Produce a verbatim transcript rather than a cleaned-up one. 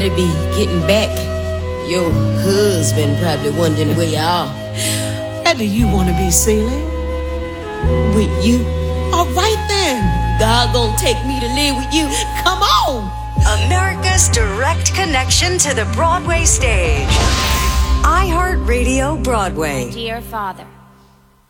To be getting back. Your husband probably wondering where you are. Where do you want to be, Celie? With you. All right then. God gonna take me to live with you. Come on. America's direct connection to the Broadway stage. iHeartRadio Broadway. Dear Father,